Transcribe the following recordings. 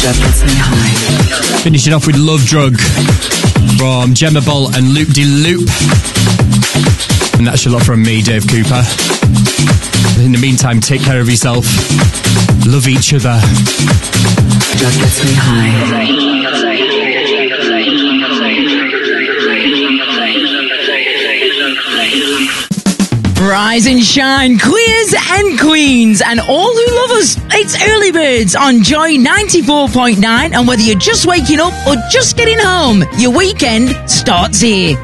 That gets me high. Finishing off with Love Drug from Gemma Bolt and Loop De Loop. And that's a lot from me, Dave Cooper. In the meantime, take care of yourself. Love each other. That gets me high. Rise and shine, queers and queens, and all who love us. It's Early Birds on Joy 94.9, and whether you're just waking up or just getting home, your weekend starts here.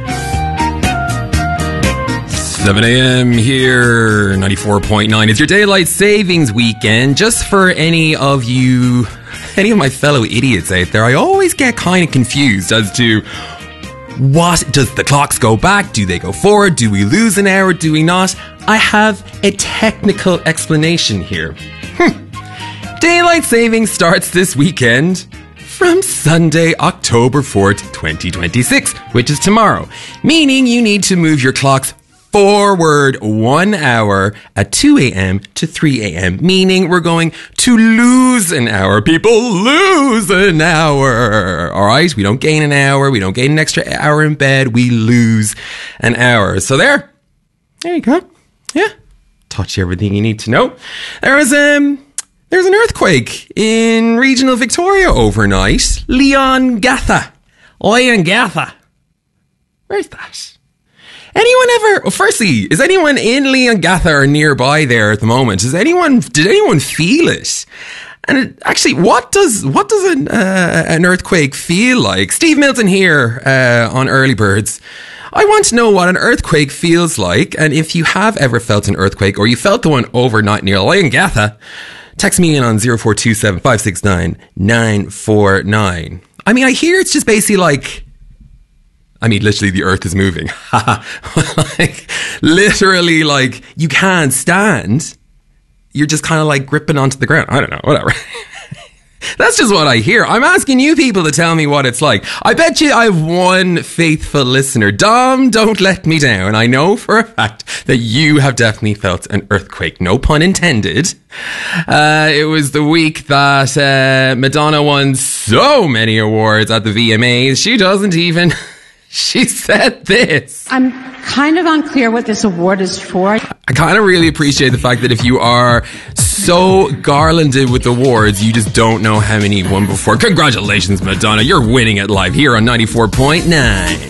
7 a.m. here, 94.9. It's your daylight savings weekend. Just for any of my fellow idiots out there, I always get kind of confused as to what does the clocks go back? Do they go forward? Do we lose an hour? Do we not? I have a technical explanation here. Daylight savings starts this weekend from Sunday, October 4th, 2026, which is tomorrow. Meaning you need to move your clocks forward 1 hour at 2 a.m. to 3 a.m. Meaning we're going to lose an hour. People, lose an hour. All right? We don't gain an hour. We don't gain an extra hour in bed. We lose an hour. So there you go. Yeah. Taught you everything you need to know. There's an earthquake in regional Victoria overnight. Leongatha. Where's that? Firstly, is anyone in Leongatha or nearby there at the moment? Did anyone feel it? And actually, what does an earthquake feel like? Steve Milton here on Early Birds. I want to know what an earthquake feels like, and if you have ever felt an earthquake or you felt the one overnight near Leongatha, text me in on 0427 569 949. I mean, I hear it's just basically like, literally the earth is moving. Like, literally, like, you can't stand. You're just kind of like gripping onto the ground. I don't know, whatever. That's just what I hear. I'm asking you people to tell me what it's like. I bet you I have one faithful listener. Dom, don't let me down. I know for a fact that you have definitely felt an earthquake. No pun intended. It was the week that Madonna won so many awards at the VMAs. She said this. I'm kind of unclear what this award is for. I kind of really appreciate the fact that if you are so garlanded with awards, you just don't know how many you won before. Congratulations, Madonna. You're winning at live here on 94.9.